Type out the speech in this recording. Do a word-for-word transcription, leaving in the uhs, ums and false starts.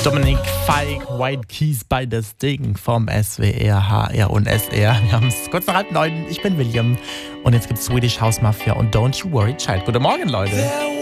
Dominik Feig, White Keys bei das Ding vom S W R, H R und S R. Wir haben es kurz nach halb neun. Ich bin William und jetzt gibt's Swedish House Mafia und Don't You Worry Child. Guten Morgen, Leute.